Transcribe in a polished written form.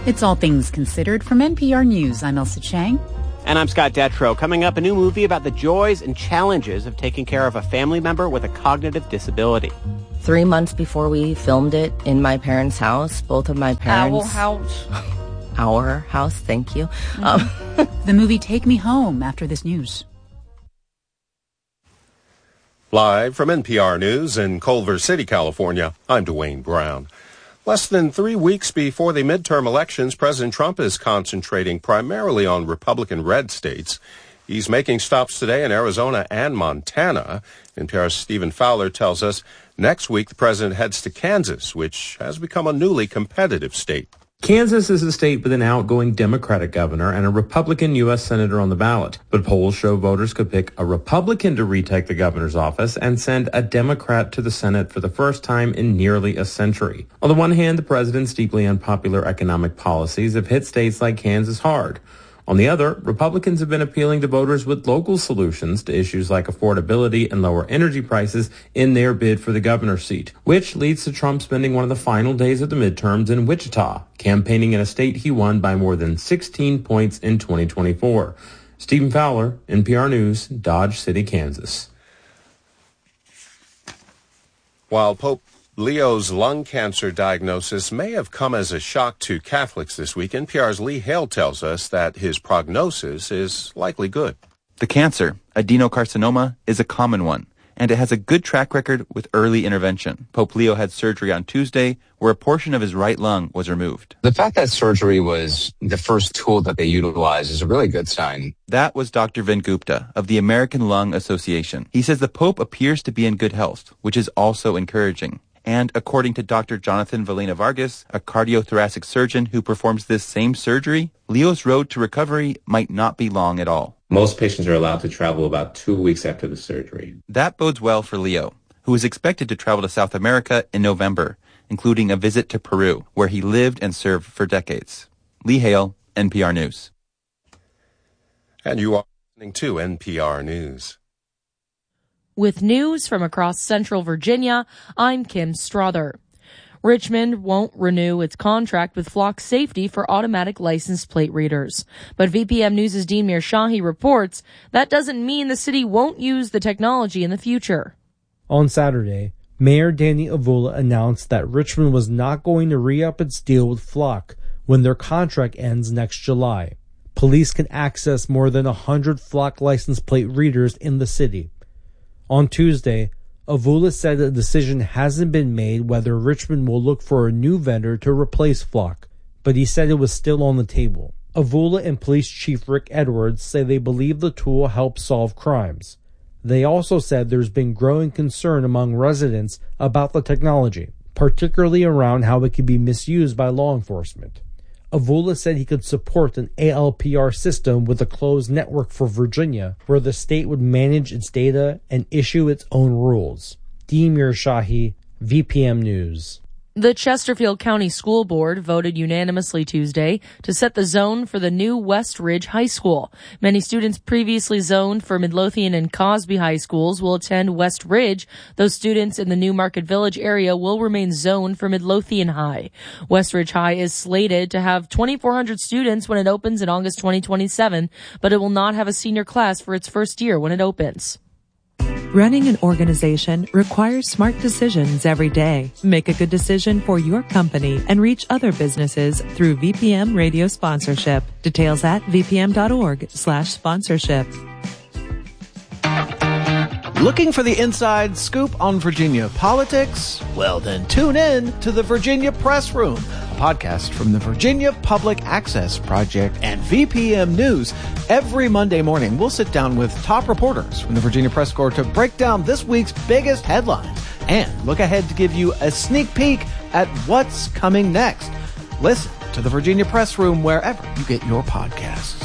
It's All Things Considered from NPR News. I'm Elsa Chang. And I'm Scott Detrow. Coming up, a new movie about the joys and challenges of taking care of a family member with a cognitive disability. 3 months before we filmed it in my parents' house, both of my parents... Our house, thank you. The movie Take Me Home after this news. Live from NPR News in Culver City, California, I'm Dwayne Brown. Less than 3 weeks before the midterm elections, President Trump is concentrating primarily on Republican red states. He's making stops today in Arizona and Montana. NPR's Stephen Fowler tells us next week the president heads to Kansas, which has become a newly competitive state. Kansas is a state with an outgoing Democratic governor and a Republican U.S. senator on the ballot. But polls show voters could pick a Republican to retake the governor's office and send a Democrat to the Senate for the first time in nearly a century. On the one hand, the president's deeply unpopular economic policies have hit states like Kansas hard. On the other, Republicans have been appealing to voters with local solutions to issues like affordability and lower energy prices in their bid for the governor's seat, which leads to Trump spending one of the final days of the midterms in Wichita, campaigning in a state he won by more than 16 points in 2024. Stephen Fowler, NPR News, Dodge City, Kansas. While Pope Leo's lung cancer diagnosis may have come as a shock to Catholics this week, NPR's Lee Hale tells us that his prognosis is likely good. The cancer, adenocarcinoma, is a common one, and it has a good track record with early intervention. Pope Leo had surgery on Tuesday, where a portion of his right lung was removed. The fact that surgery was the first tool that they utilized is a really good sign. That was Dr. Vin Gupta of the American Lung Association. He says the Pope appears to be in good health, which is also encouraging. And according to Dr. Jonathan Valena Vargas, a cardiothoracic surgeon who performs this same surgery, Leo's road to recovery might not be long at all. Most patients are allowed to travel about 2 weeks after the surgery. That bodes well for Leo, who is expected to travel to South America in November, including a visit to Peru, where he lived and served for decades. Lee Hale, NPR News. And you are listening to NPR News. With news from across central Virginia, I'm Kim Strother. Richmond won't renew its contract with Flock Safety for automatic license plate readers. But VPM News' Dean Mirshahi reports that doesn't mean the city won't use the technology in the future. On Saturday, Mayor Danny Avula announced that Richmond was not going to re-up its deal with Flock when their contract ends next July. Police can access more than 100 Flock license plate readers in the city. On Tuesday, Avula said a decision hasn't been made whether Richmond will look for a new vendor to replace Flock, but he said it was still on the table. Avula and Police Chief Rick Edwards say they believe the tool helps solve crimes. They also said there's been growing concern among residents about the technology, particularly around how it could be misused by law enforcement. Avula said he could support an ALPR system with a closed network for Virginia, where the state would manage its data and issue its own rules. Dean Mirshahi, VPM News. The Chesterfield County School Board voted unanimously Tuesday to set the zone for the new West Ridge High School. Many students previously zoned for Midlothian and Cosby High Schools will attend West Ridge. Those students in the New Market Village area will remain zoned for Midlothian High. West Ridge High is slated to have 2,400 students when it opens in August 2027, but it will not have a senior class for its first year when it opens. Running an organization requires smart decisions every day. Make a good decision for your company and reach other businesses through VPM radio sponsorship. Details at vpm.org/sponsorship. Looking for the inside scoop on Virginia politics? Well, then tune in to the Virginia Press Room, a podcast from the Virginia Public Access Project and VPM News. Every Monday morning, we'll sit down with top reporters from the Virginia Press Corps to break down this week's biggest headlines and look ahead to give you a sneak peek at what's coming next. Listen to the Virginia Press Room wherever you get your podcasts.